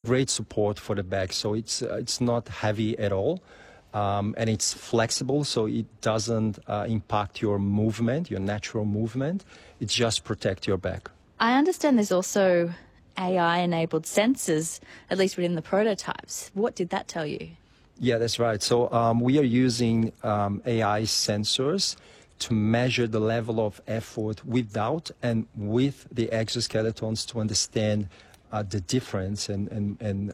great support for the back. So it's not heavy at all. And it's flexible, so it doesn't impact your movement, your natural movement. It just protects your back. I understand there's also AI-enabled sensors, at least within the prototypes. What did that tell you? Yeah, that's right. So we are using AI sensors to measure the level of effort without and with the exoskeletons to understand the difference and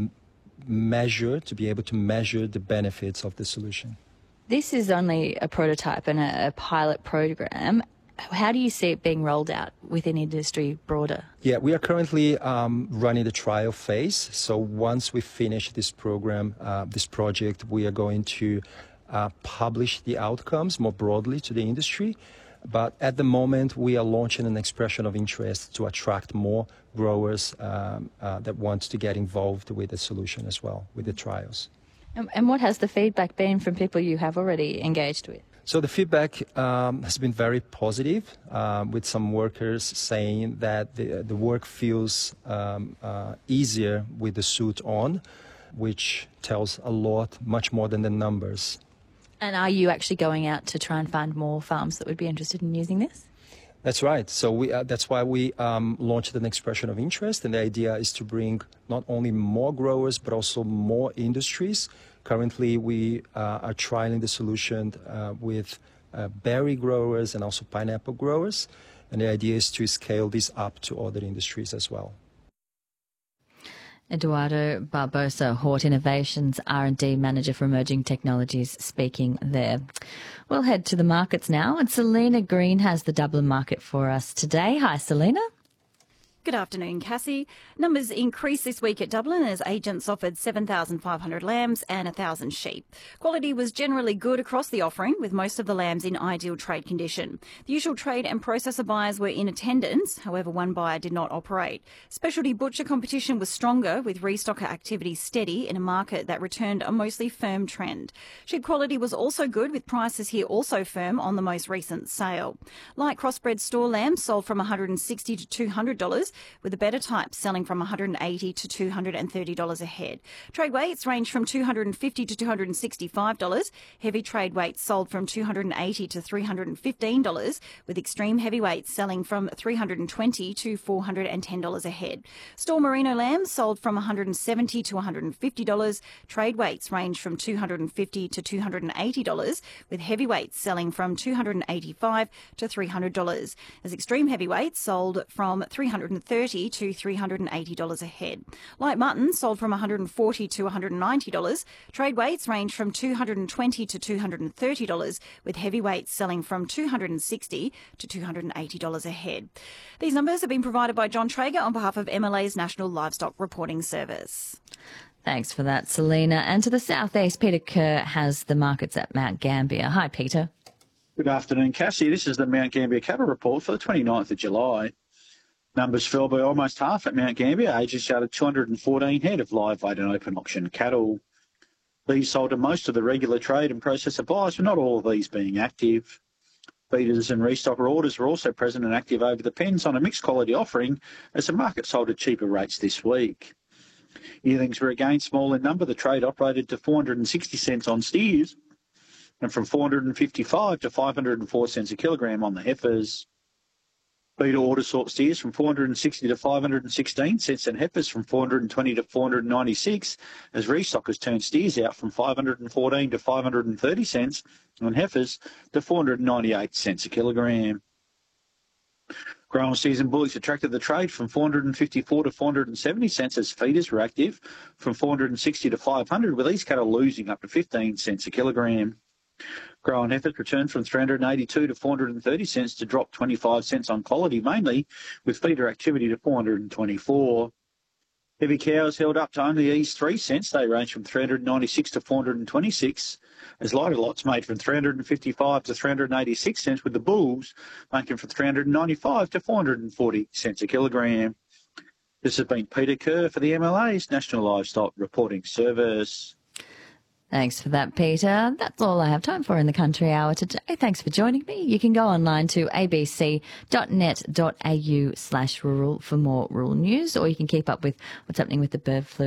to be able to measure the benefits of the solution. This is only a prototype and a pilot program. How do you see it being rolled out within industry broader? Yeah, we are currently running the trial phase. So once we finish this program, this project, we are going to publish the outcomes more broadly to the industry. But at the moment, we are launching an expression of interest to attract more growers that want to get involved with the solution as well, with the trials. And what has the feedback been from people you have already engaged with? So the feedback has been very positive, with some workers saying that the work feels easier with the suit on, which tells a lot, much more than the numbers. And are you actually going out to try and find more farms that would be interested in using this? That's right. So that's why we launched an expression of interest, and the idea is to bring not only more growers but also more industries. Currently, we are trialing the solution with berry growers and also pineapple growers, and the idea is to scale this up to other industries as well. Eduardo Barbosa, Hort Innovations R&D Manager for Emerging Technologies, speaking there. We'll head to the markets now, and Selena Green has the Dublin market for us today. Hi, Selena. Good afternoon, Cassie. Numbers increased this week at Dublin as agents offered 7,500 lambs and 1,000 sheep. Quality was generally good across the offering, with most of the lambs in ideal trade condition. The usual trade and processor buyers were in attendance, however one buyer did not operate. Specialty butcher competition was stronger, with restocker activity steady in a market that returned a mostly firm trend. Sheep quality was also good, with prices here also firm on the most recent sale. Light crossbred store lambs sold from $160 to $200, with the better types selling from $180 to $230 a head. Trade weights range from $250 to $265. Heavy trade weights sold from $280 to $315, with extreme heavyweights selling from $320 to $410 a head. Store merino lambs sold from $170 to $150. Trade weights range from $250 to $280, with heavyweights selling from $285 to $300, as extreme heavyweights sold from $330 to $380 a head. Light mutton sold from $140 to $190. Trade weights range from $220 to $230, with heavyweights selling from $260 to $280 a head. These numbers have been provided by John Traeger on behalf of MLA's National Livestock Reporting Service. Thanks for that, Selena. And to the southeast, Peter Kerr has the markets at Mount Gambier. Hi, Peter. Good afternoon, Cassie. This is the Mount Gambier cattle report for the 29th of July. Numbers fell by almost half at Mount Gambier. Agents shouted 214 head of live weight and open auction cattle. These sold to most of the regular trade and processor buyers, but not all of these being active. Feeders and restocker orders were also present and active over the pens on a mixed quality offering as the market sold at cheaper rates this week. Yearlings were again small in number. The trade operated to 460 cents on steers and from 455 to 504 cents a kilogram on the heifers. Feeder order sort steers from 460 to 516 cents and heifers from 420 to 496 as restockers turned steers out from 514 to 530 cents and heifers to 498 cents a kilogram. Grown season bullocks attracted the trade from 454 to 470 cents as feeders were active from 460 to 500, with these cattle losing up to 15 cents a kilogram. Grown heifers returned from 382 to 430 cents to drop 25 cents on quality, mainly with feeder activity to 424. Heavy cows held up to only ease 3 cents. They ranged from 396 to 426, as lighter lots made from 355 to 386 cents, with the bulls making from 395 to 440 cents a kilogram. This has been Peter Kerr for the MLA's National Livestock Reporting Service. Thanks for that, Peter. That's all I have time for in the Country Hour today. Thanks for joining me. You can go online to abc.net.au/rural for more rural news, or you can keep up with what's happening with the bird flu